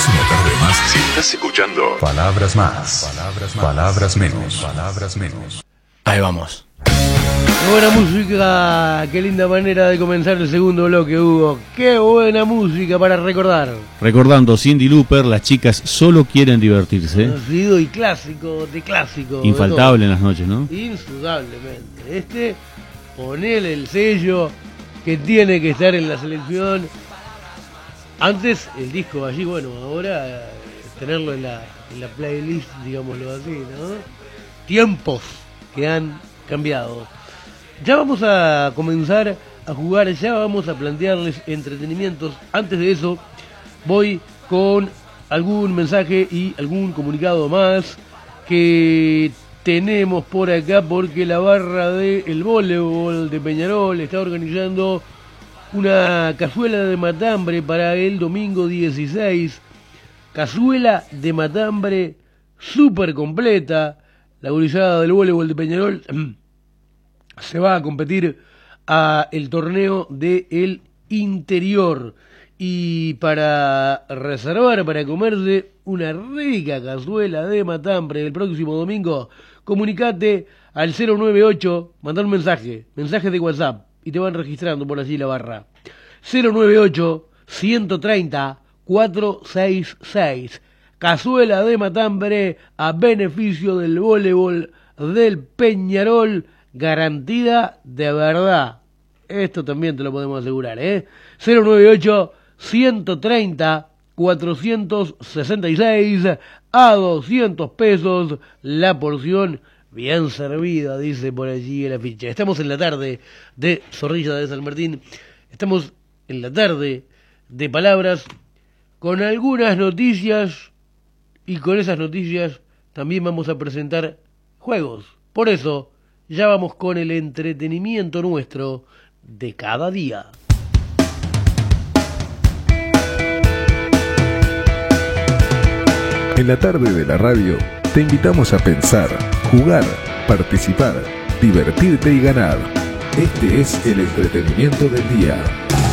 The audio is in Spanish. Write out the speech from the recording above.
una tarde más si estás escuchando Palabras Más, Palabras Menos. Ahí vamos. Qué buena música, qué linda manera de comenzar el segundo bloque, Hugo. Qué buena música para recordar. Recordando Cyndi Lauper, las chicas solo quieren divertirse. Conocido y clásico, de clásico. Infaltable en las noches, ¿no? Indudablemente. Ponele el sello que tiene que estar en la selección. Antes el disco allí, bueno, ahora tenerlo en la playlist, digámoslo así, ¿no? Tiempos que han cambiado. Ya vamos a comenzar a jugar, ya vamos a plantearles entretenimientos. Antes de eso, voy con algún mensaje y algún comunicado más que tenemos por acá, porque la barra del voleibol de Peñarol está organizando una cazuela de matambre para el domingo 16. Cazuela de matambre súper completa. La gurizada del voleibol de Peñarol se va a competir a el torneo del interior. Y para reservar, para comerse una rica cazuela de matambre el próximo domingo, comunicate al 098, mandar un mensaje de WhatsApp, y te van registrando por allí la barra. 098-130-466. Cazuela de matambre a beneficio del voleibol del Peñarol, garantía de verdad. Esto también te lo podemos asegurar, 098-130-466 a 200 pesos la porción, bien servida, dice por allí el afiche. Estamos en la tarde de Zorrilla de San Martín, estamos en la tarde de palabras, con algunas noticias, y con esas noticias también vamos a presentar juegos. Por eso, ya vamos con el entretenimiento nuestro de cada día. En la tarde de la radio, te invitamos a pensar, jugar, participar, divertirte y ganar. Este es el entretenimiento del día.